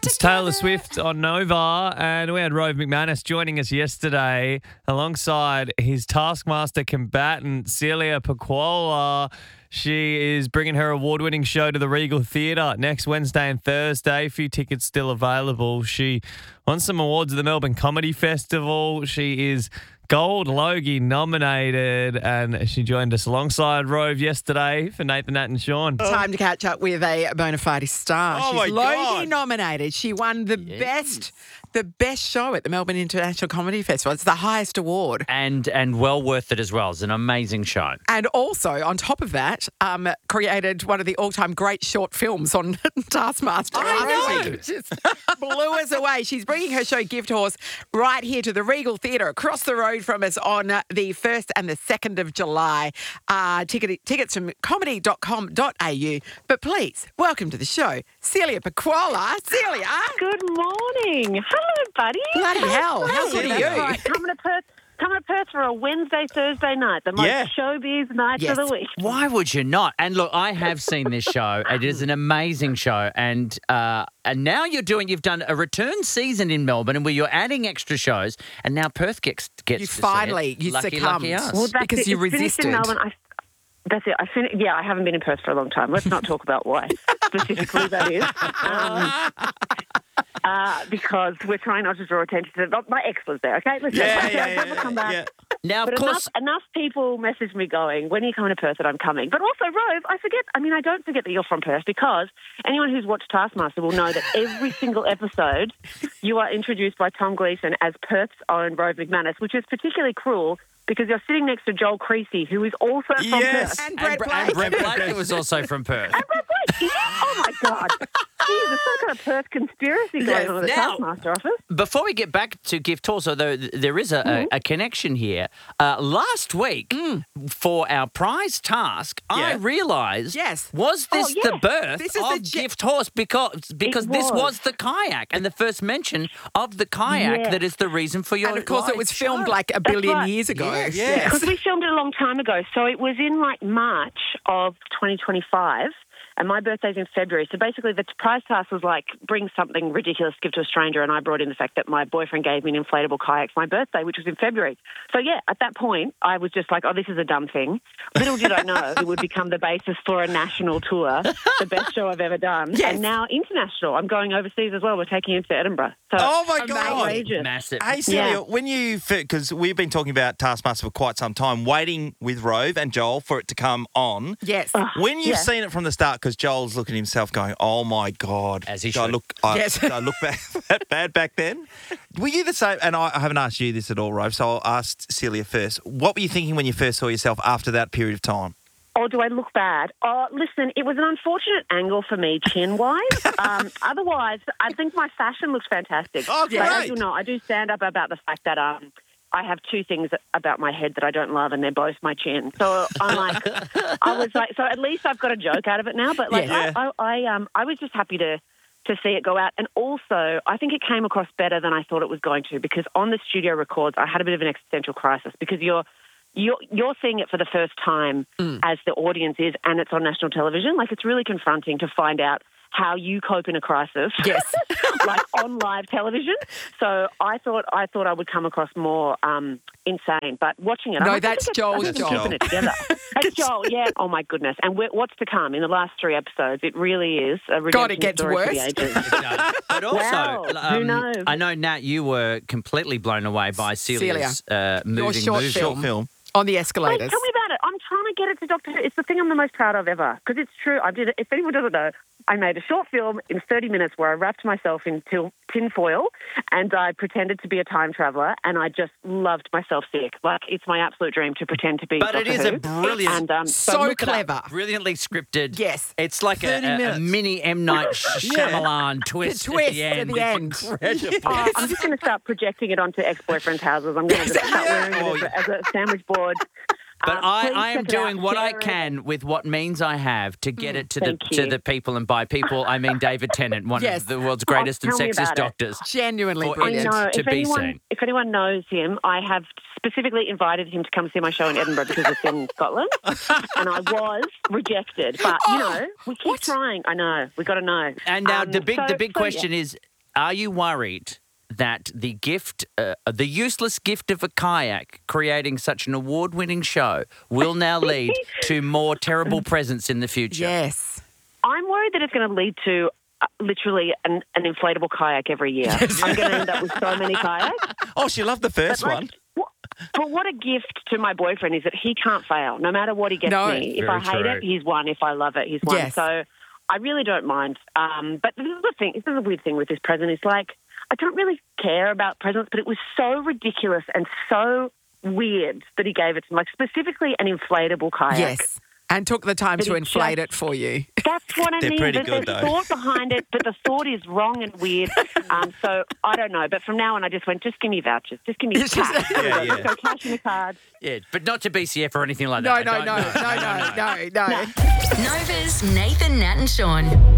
It's Taylor Swift on Nova, and we had Rove McManus joining us yesterday alongside his Taskmaster combatant, Celia Pacquola. She is bringing her award-winning show to the Regal Theatre next Wednesday and Thursday. A few tickets still available. She won some awards at the Melbourne Comedy Festival. She is Gold Logie nominated, and she joined us alongside Rove yesterday for Nathan, Nat and Sean. Time to catch up with a bona fide star. Oh, She's my God. Logie nominated. She won the best show at the Melbourne International Comedy Festival. It's the highest award. And well worth it as well. It's an amazing show. And also, on top of that, created one of the all-time great short films on Taskmaster. I know. Just blew us away. She's bringing her show Gift Horse right here to the Regal Theatre across the road from us on the 1st and the 2nd of July. Tickets from comedy.com.au. But please, welcome to the show, Celia Pacquola. Celia. Good morning. Hello, buddy. Bloody hell. How good are you? Right. Coming to Perth for a Wednesday, Thursday night, the most showbiz nights of the week. Why would you not? And look, I have seen this show. It is an amazing show. And now you've done a return season in Melbourne, and where you're adding extra shows, and now Perth gets You finally, you succumbed. Lucky us. Well, that's because it. you It's finished resisted. in Melbourne. That's it. I haven't been in Perth for a long time. Let's not talk about why specifically that is. Because we're trying not to draw attention to it. My ex was there, okay? Listen, come back. Now, of But course, enough people message me going, when are you coming to Perth that I'm coming? But also, Rove, I don't forget that you're from Perth, because anyone who's watched Taskmaster will know that every single episode you are introduced by Tom Gleeson as Perth's own Rove McManus, which is particularly cruel because you're sitting next to Joel Creasy, who is also from Perth. And Brett Blake. and Brett Blake was also from Perth. And Brett Blake, oh my God. There's some kind of Perth conspiracy going on at the Now- Taskmaster office. Before we get back to Gift Horse, although there is a connection here, last week for our prize task, I realised, was this the birth This is of the Gift Horse? Because this was the kayak, and the first mention of the kayak that is the reason for your And of course, it live was filmed show. like a billion right. years ago. Yes. Because we filmed it a long time ago. So it was in March of 2025. And my birthday's in February. So basically the prize task was bring something ridiculous, give to a stranger. And I brought in the fact that my boyfriend gave me an inflatable kayak for my birthday, which was in February. So at that point, I was just like, oh, this is a dumb thing. Little did I know it would become the basis for a national tour, the best show I've ever done. Yes. And now international. I'm going overseas as well. We're taking him to Edinburgh. So Oh, my God. outrageous. Massive. Hey, Celia, when because we've been talking about Taskmaster for quite some time, waiting with Rove and Joel for it to come on. Yes. When you've seen it from the start, because Joel's looking at himself going, oh, my God. As he Did I should. look bad back then? Were you the same? And I haven't asked you this at all, Rove, so I'll ask Celia first. What were you thinking when you first saw yourself after that period of time? Oh, do I look bad? Oh, listen, it was an unfortunate angle for me chin-wise. Otherwise, I think my fashion looks fantastic. Oh, But as great. you know, I do stand up about the fact that I have two things about my head that I don't love, and they're both my chin. So so at least I've got a joke out of it now. But I was just happy to see it go out. And also, I think it came across better than I thought it was going to, because on the studio records, I had a bit of an existential crisis, because you're seeing it for the first time as the audience is, and it's on national television. It's really confronting to find out how you cope in a crisis. Yes. On live television. So I thought I would come across more insane, but watching it, No, I'm that's Joel's job. Keeping it together. That's Joel, yeah. Oh my goodness! And what's to come in the last 3 episodes? It really is a redemption God, it gets story for worse. the ages. But also, Wow, who knows? I know, Nat, you were completely blown away by Celia's moving short movie. film. Film. On the Wait, escalators. tell me about it. I'm trying to get it to Dr. Who. It's the thing I'm the most proud of ever, because it's true. I did it. If anyone doesn't know, I made a short film in 30 minutes where I wrapped myself in tin foil and I pretended to be a time traveller, and I just loved myself sick. It's my absolute dream to pretend to be But Dr. it is Who. a brilliant, And, so look it up. clever. brilliantly scripted. Yes. It's like 30 a minutes. mini M. Night Shyamalan twist, The twist at the end. at the end. It's incredible. I'm just going to start projecting it onto ex-boyfriends' houses. I'm going to start wearing it as a sandwich board. But Please I am check it out. doing what I Share it. can with what means I have to get it to Thank to you. the people, and by people I mean David Tennant, one Yes. of the world's greatest and tell me sexiest about it. doctors. Genuinely For I brilliant. know. to be seen. If anyone knows him, I have specifically invited him to come see my show in Edinburgh because it's in Scotland, and I was rejected. But we keep trying. I know. We got to know. And now the big so, question is, Are you worried that the useless gift of a kayak, creating such an award-winning show, will now lead to more terrible presents in the future? Yes. I'm worried that it's going to lead to literally an inflatable kayak every year. I'm going to end up with so many kayaks. Oh, she loved the first one. But what a gift to my boyfriend is that he can't fail. No matter what he gets me. If I hate it, he's won. If I love it, he's won. Yes. So I really don't mind. But this is the thing. This is a weird thing with this present. It's like, I don't really care about presents, but it was so ridiculous and so weird that he gave it to me. Like, specifically an inflatable kayak. Yes. And took the time But to it's inflate it for you. That's what I They're mean. pretty There's good, though. thought behind it, but the thought is wrong and weird. So I don't know. But from now on, I just went, just give me vouchers. Just give me cash. Yeah. Just go cash in the card. Yeah, but not to BCF or anything like No, that. no. Nova's Nathan, Nat and Sean.